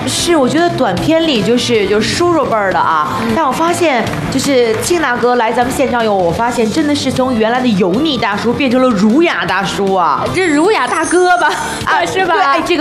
是，我觉得短片里就是叔叔辈儿的啊，但我发现就是庆大哥来咱们现场以后，我发现真的是从原来的油腻大叔变成了儒雅大叔啊， 这儒雅大哥吧，是吧？ 对，哎，这个。